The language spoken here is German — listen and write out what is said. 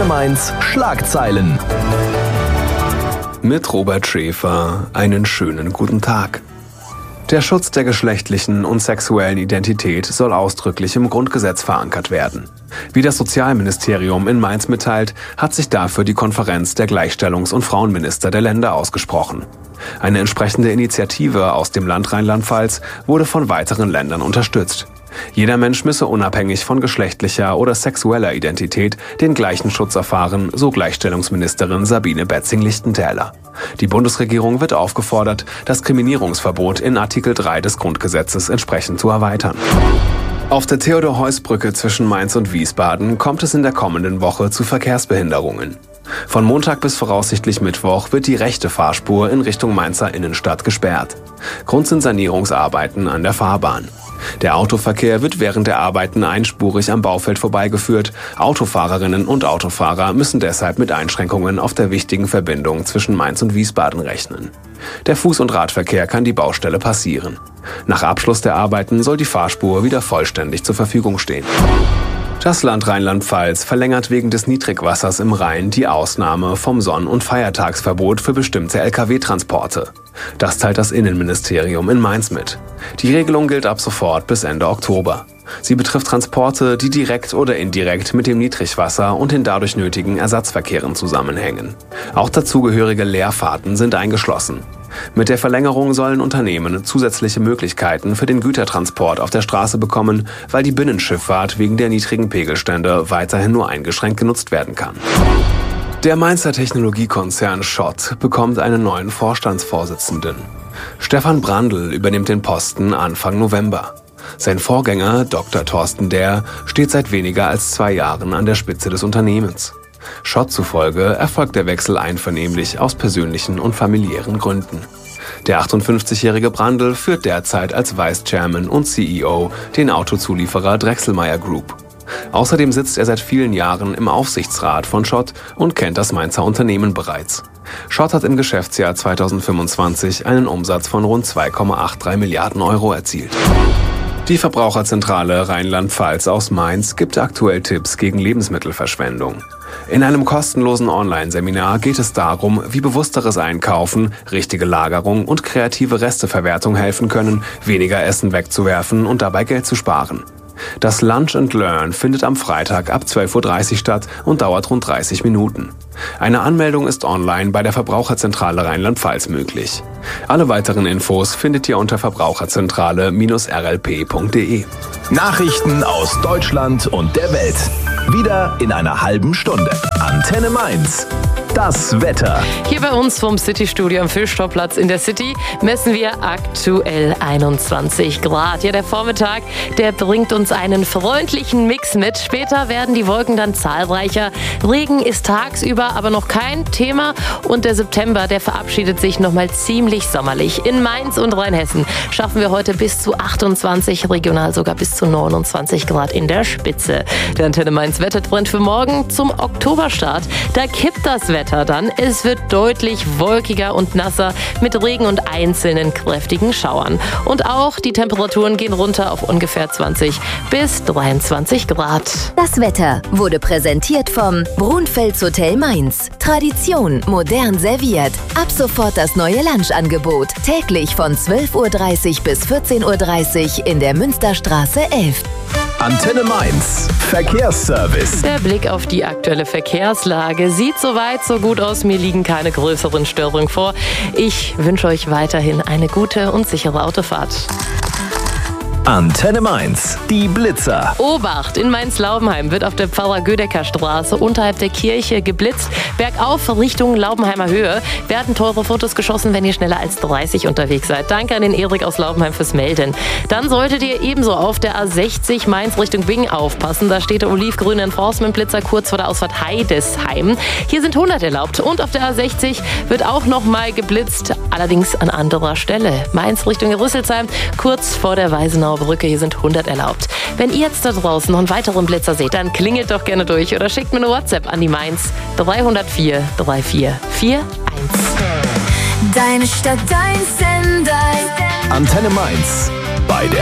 Antenne Mainz Schlagzeilen. Mit Robert Schäfer einen schönen guten Tag. Der Schutz der geschlechtlichen und sexuellen Identität soll ausdrücklich im Grundgesetz verankert werden. Wie das Sozialministerium in Mainz mitteilt, hat sich dafür die Konferenz der Gleichstellungs- und Frauenminister der Länder ausgesprochen. Eine entsprechende Initiative aus dem Land Rheinland-Pfalz wurde von weiteren Ländern unterstützt. Jeder Mensch müsse unabhängig von geschlechtlicher oder sexueller Identität den gleichen Schutz erfahren, so Gleichstellungsministerin Sabine Betzing-Lichtentäler. Die Bundesregierung wird aufgefordert, das Diskriminierungsverbot in Artikel 3 des Grundgesetzes entsprechend zu erweitern. Auf der Theodor-Heuss-Brücke zwischen Mainz und Wiesbaden kommt es in der kommenden Woche zu Verkehrsbehinderungen. Von Montag bis voraussichtlich Mittwoch wird die rechte Fahrspur in Richtung Mainzer Innenstadt gesperrt. Grund sind Sanierungsarbeiten an der Fahrbahn. Der Autoverkehr wird während der Arbeiten einspurig am Baufeld vorbeigeführt. Autofahrerinnen und Autofahrer müssen deshalb mit Einschränkungen auf der wichtigen Verbindung zwischen Mainz und Wiesbaden rechnen. Der Fuß- und Radverkehr kann die Baustelle passieren. Nach Abschluss der Arbeiten soll die Fahrspur wieder vollständig zur Verfügung stehen. Das Land Rheinland-Pfalz verlängert wegen des Niedrigwassers im Rhein die Ausnahme vom Sonn- und Feiertagsverbot für bestimmte Lkw-Transporte. Das teilt das Innenministerium in Mainz mit. Die Regelung gilt ab sofort bis Ende Oktober. Sie betrifft Transporte, die direkt oder indirekt mit dem Niedrigwasser und den dadurch nötigen Ersatzverkehren zusammenhängen. Auch dazugehörige Leerfahrten sind eingeschlossen. Mit der Verlängerung sollen Unternehmen zusätzliche Möglichkeiten für den Gütertransport auf der Straße bekommen, weil die Binnenschifffahrt wegen der niedrigen Pegelstände weiterhin nur eingeschränkt genutzt werden kann. Der Mainzer Technologiekonzern Schott bekommt einen neuen Vorstandsvorsitzenden. Stefan Brandl übernimmt den Posten Anfang November. Sein Vorgänger, Dr. Thorsten Dehr, steht seit weniger als 2 Jahren an der Spitze des Unternehmens. Schott zufolge erfolgt der Wechsel einvernehmlich aus persönlichen und familiären Gründen. Der 58-jährige Brandl führt derzeit als Vice Chairman und CEO den Autozulieferer Drechselmeier Group. Außerdem sitzt er seit vielen Jahren im Aufsichtsrat von Schott und kennt das Mainzer Unternehmen bereits. Schott hat im Geschäftsjahr 2025 einen Umsatz von rund 2,83 Milliarden Euro erzielt. Die Verbraucherzentrale Rheinland-Pfalz aus Mainz gibt aktuell Tipps gegen Lebensmittelverschwendung. In einem kostenlosen Online-Seminar geht es darum, wie bewussteres Einkaufen, richtige Lagerung und kreative Resteverwertung helfen können, weniger Essen wegzuwerfen und dabei Geld zu sparen. Das Lunch and Learn findet am Freitag ab 12:30 Uhr statt und dauert rund 30 Minuten. Eine Anmeldung ist online bei der Verbraucherzentrale Rheinland-Pfalz möglich. Alle weiteren Infos findet ihr unter verbraucherzentrale-rlp.de. Nachrichten aus Deutschland und der Welt. Wieder in einer halben Stunde. Antenne Mainz. Das Wetter. Hier bei uns vom City-Studio am Fischtorplatz in der City messen wir aktuell 21 Grad. Ja, der Vormittag, der bringt uns einen freundlichen Mix mit. Später werden die Wolken dann zahlreicher. Regen ist tagsüber aber noch kein Thema. Und der September, der verabschiedet sich nochmal ziemlich sommerlich. In Mainz und Rheinhessen schaffen wir heute bis zu 28, regional sogar bis zu 29 Grad in der Spitze. Der Antenne Mainz Wettertrend für morgen zum Oktoberstart. Da kippt das Wetter dann. Es wird deutlich wolkiger und nasser mit Regen und einzelnen kräftigen Schauern. Und auch die Temperaturen gehen runter auf ungefähr 20 bis 23 Grad. Das Wetter wurde präsentiert vom Brunfels Hotel Mainz. Tradition modern serviert. Ab sofort das neue Lunchangebot. Täglich von 12:30 Uhr bis 14:30 Uhr in der Münsterstraße 11. Antenne Mainz. Verkehrsservice. Der Blick auf die aktuelle Verkehrslage sieht soweit so gut aus. Mir liegen keine größeren Störungen vor. Ich wünsche euch weiterhin eine gute und sichere Autofahrt. Antenne Mainz, die Blitzer. Obacht! In Mainz-Laubenheim wird auf der Pfarrer-Gödecker-Straße unterhalb der Kirche geblitzt. Bergauf Richtung Laubenheimer Höhe werden teure Fotos geschossen, wenn ihr schneller als 30 unterwegs seid. Danke an den Erik aus Laubenheim fürs Melden. Dann solltet ihr ebenso auf der A60 Mainz Richtung Bing aufpassen. Da steht der olivgrüne Enforcement-Blitzer kurz vor der Ausfahrt Heidesheim. Hier sind 100 erlaubt. Und auf der A60 wird auch nochmal geblitzt, allerdings an anderer Stelle. Mainz Richtung Rüsselsheim, kurz vor der Weisenauer Brücke. Hier sind 100 erlaubt. Wenn ihr jetzt da draußen noch einen weiteren Blitzer seht, dann klingelt doch gerne durch oder schickt mir eine WhatsApp an die Mainz 304 3441. Deine Stadt, dein Sender. Antenne Mainz. Bei der